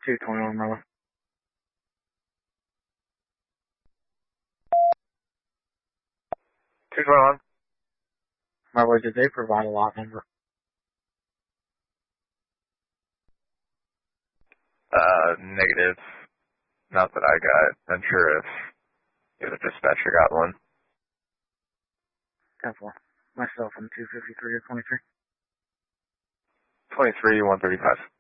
221 Merlin. 221. Merlin, did they provide a lot number? Negative. Not that I got. I'm sure if the dispatcher got one. 10-4. Myself on 253 or 23. 23, 135.